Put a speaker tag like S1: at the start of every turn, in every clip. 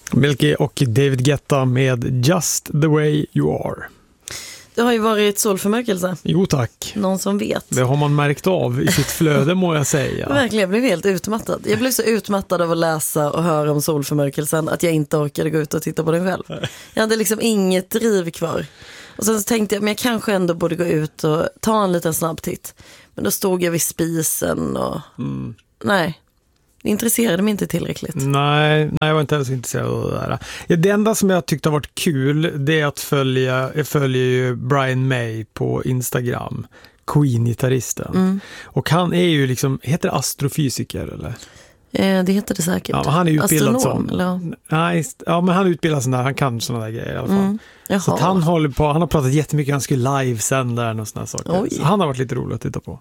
S1: Milky och David Guetta med Just the way you are.
S2: Det har ju varit solförmörkelse.
S1: Jo tack.
S2: Någon som vet.
S1: Det har man märkt av i sitt flöde må jag säga.
S2: Verkligen, jag blev helt utmattad. Jag blev så utmattad av att läsa och höra om solförmörkelsen att jag inte orkade gå ut och titta på den själv. Jag hade liksom inget driv kvar. Och sen så tänkte jag, men jag kanske ändå borde gå ut och ta en liten snabb titt. Men då stod jag vid spisen och nej, det intresserade mig inte tillräckligt.
S1: Nej, jag var inte alls intresserad av det där. Ja, det enda som jag tyckte har varit kul, det är att jag följer ju Brian May på Instagram, Queen-gitarristen. Och han är ju liksom, heter det astrofysiker eller?
S2: Det heter det säkert.
S1: Ja, han är utbildad
S2: astronom,
S1: som.
S2: eller?
S1: Nej, ja, men han är utbildad sån där, han kan såna där grejer i alla fall. Så att han har pratat jättemycket, han skulle livesända den och såna saker.
S2: Oj.
S1: Så han har varit lite rolig att titta på.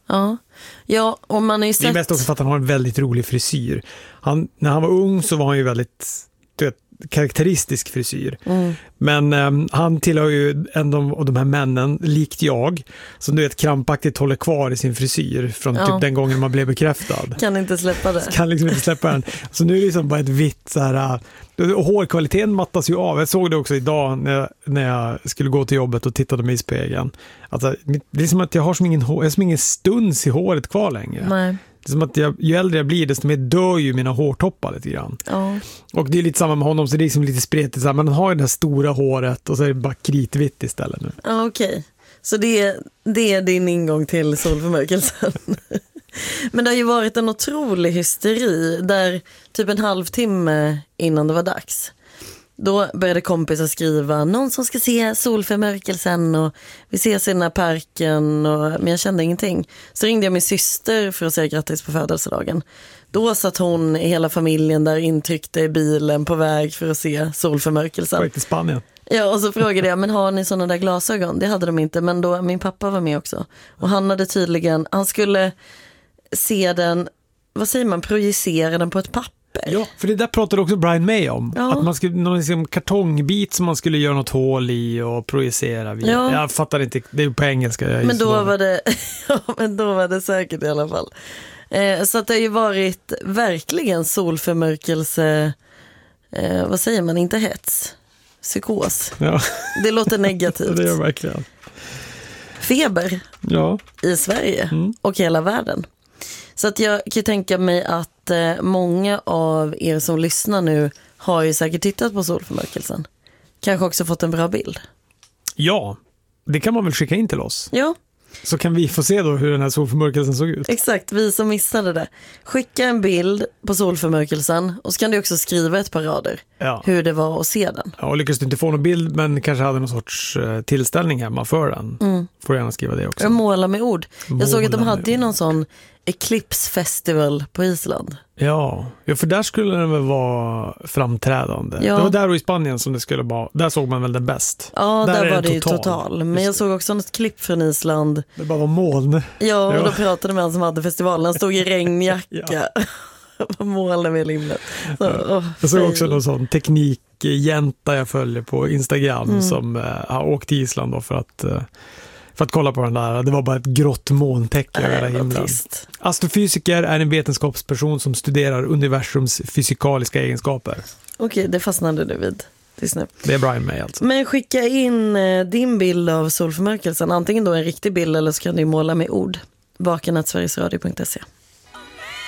S2: Ja, och man har ju sett...
S1: Det är mest också för att han har en väldigt rolig frisyr. När han var ung så var han ju väldigt karaktäristisk frisyr. Men han tillhör ju en av de här männen, likt jag, som du vet krampaktigt håller kvar i sin frisyr från typ den gången man blev bekräftad.
S2: Kan inte släppa det.
S1: Kan liksom inte släppa den. Så nu är det liksom bara ett vitt så här, och hårkvaliteten mattas ju av. Jag såg det också idag när jag skulle gå till jobbet och tittade mig i spegeln. Alltså, det är som att jag har som ingen stuns i håret kvar längre.
S2: Nej.
S1: Det är som att ju äldre jag blir, desto mer dör ju mina hårtoppar lite grann. Och det är lite samma med honom, så det är liksom lite spretigt. Så här, man har ju det här stora håret och så är det bara kritvitt istället nu.
S2: Okej. Så det är din ingång till solförmörkelsen. Men det har ju varit en otrolig hysteri där typ en halvtimme innan det var dags. Då började kompisar skriva någon som ska se solförmörkelsen och vi ses i den här parken, men jag kände ingenting. Så ringde jag min syster för att säga grattis på födelsedagen. Då satt hon i hela familjen där intryckte i bilen på väg för att se solförmörkelsen.
S1: Var i Spanien.
S2: Ja, och så frågade jag, men har ni sådana där glasögon? Det hade de inte, men då min pappa var med också. Och han hade tydligen, han skulle se den, vad säger man, projicera den på ett papper.
S1: Ja, för det där pratade också Brian May om. Att man skulle, någon liksom kartongbit som man skulle göra något hål i och projicera via. Jag fattar inte, det är på engelska.
S2: Men då var det, men då var det säkert i alla fall. Så att det har ju varit verkligen solförmörkelse, vad säger man, inte hets, psykos. Ja. Det låter negativt.
S1: Det gör verkligen.
S2: Feber i Sverige och hela världen. Så att jag kan tänka mig att många av er som lyssnar nu har ju säkert tittat på solförmörkelsen. Kanske också fått en bra bild. Ja, det kan man väl skicka in till oss. Ja. Så kan vi få se då hur den här solförmörkelsen såg ut. Exakt, vi som missade det. Skicka en bild på solförmörkelsen och så kan du också skriva ett par rader hur det var att se den. Ja, och lyckas du inte få någon bild men kanske hade någon sorts tillställning hemma för den. Får du gärna skriva det också. Jag målar med ord. Jag såg att de hade ju någon sån Eclipse Festival på Island. Ja, för där skulle den väl vara framträdande. Det var där och i Spanien som det skulle vara. Där såg man väl det bäst. Ja, där var det ju total. Men jag såg också något klipp från Island. Det bara var moln. Ja, och då pratade med han som hade festivalen. Han stod i regnjacka. Målade med limmet. Jag såg också någon sån teknikjänta jag följer på Instagram som har åkt till Island då för att kolla på den där. Det var bara ett grått molntäcke över hela himlen. Astrofysiker är en vetenskapsperson som studerar universums fysikaliska egenskaper. Okej, det fastnade du vid tills nu. Det är Brian May alltså. Men skicka in din bild av solförmörkelsen. Antingen då en riktig bild eller så kan du måla med ord. vaken@sverigesradio.se